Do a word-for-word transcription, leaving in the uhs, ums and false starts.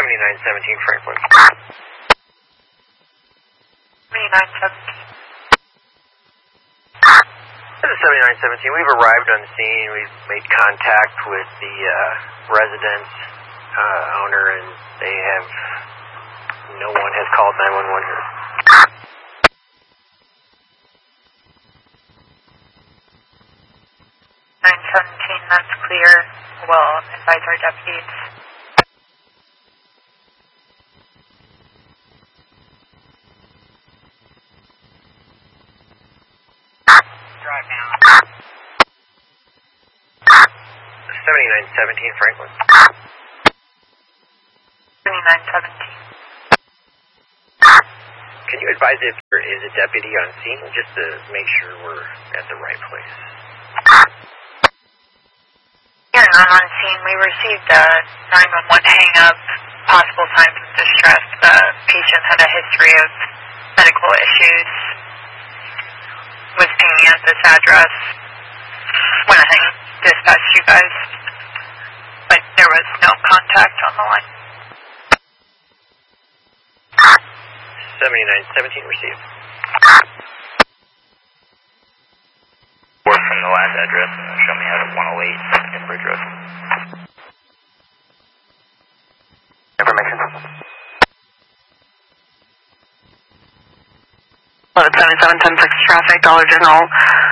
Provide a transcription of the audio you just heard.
seventy-nine seventeen Franklin. seventy-nine seventeen. This is seventy-nine seventeen. We've arrived on the scene. We've made contact with the uh, residence uh, owner, and they have, no one has called nine one one here. nine seventeen, that's clear. We'll advise our deputies. Drive now. seventy-nine seventeen Franklin. seventy-nine seventeen. Can you advise if there is a deputy on scene, just to make sure we're at the right place? Yeah, I'm on scene. We received a nine one one hang-up, possible signs of distress. The patient had a history of medical issues. Was pinging at this address. Went ahead and dispatched you guys. But there was no contact on the line. seventy-nine seventeen received. Work from the last address and show me how to one oh eight in Bridge Road. Information. seventy-seven ten six traffic, Dollar General.